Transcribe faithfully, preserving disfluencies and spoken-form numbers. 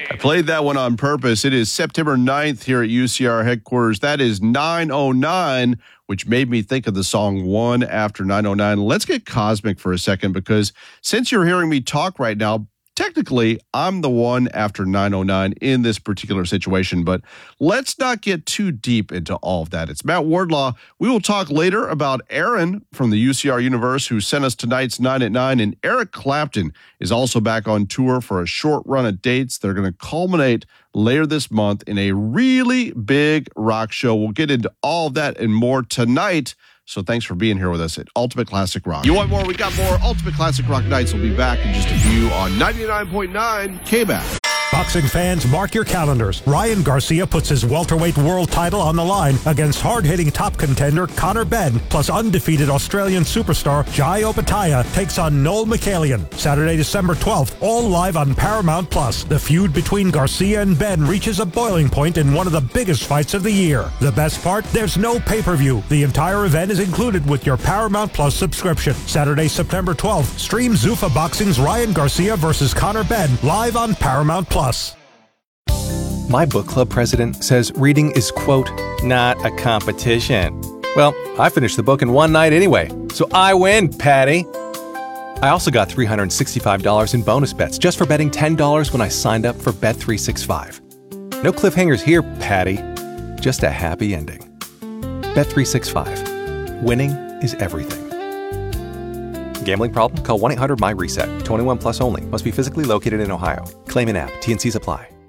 I played that one on purpose. It is September ninth here at U C R headquarters. That is nine oh nine, which made me think of the song One After nine oh nine. Let's get cosmic for a second, because since you're hearing me talk right now, technically, I'm the one after nine oh nine in this particular situation, but let's not get too deep into all of that. It's Matt Wardlaw. We will talk later about Aaron from the U C R universe, who sent us tonight's nine at nine, and Eric Clapton is also back on tour for a short run of dates. They're going to culminate later this month in a really big rock show. We'll get into all of that and more tonight. So thanks for being here with us at Ultimate Classic Rock. You want more? We got more. Ultimate Classic Rock Nights will be back in just a few on ninety-nine point nine K B A C. Boxing fans, mark your calendars. Ryan Garcia puts his welterweight world title on the line against hard-hitting top contender Conor Benn, plus undefeated Australian superstar Jai Opetaia takes on Noel Michaelian. Saturday, December twelfth, all live on Paramount Plus. The feud between Garcia and Benn reaches a boiling point in one of the biggest fights of the year. The best part? There's no pay-per-view. The entire event is included with your Paramount Plus subscription. Saturday, September twelfth, stream Zuffa Boxing's Ryan Garcia versus Conor Benn live on Paramount Plus. My book club president says reading is, quote, not a competition. Well, I finished the book in one night anyway, so I win, Patty. I also got three hundred sixty-five dollars in bonus bets just for betting ten dollars when I signed up for Bet three sixty-five. No cliffhangers here, Patty. Just a happy ending. Bet three sixty-five. Winning is everything. Gambling problem? Call one eight hundred my reset. twenty-one plus only. Must be physically located in Ohio. Claim in app. T and C's apply.